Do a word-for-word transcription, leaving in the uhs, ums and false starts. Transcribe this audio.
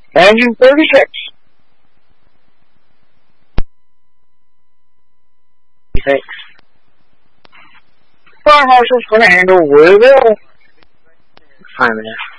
Engine thirty-six. Six. Fire marshal's gonna handle Louisville. Five minutes.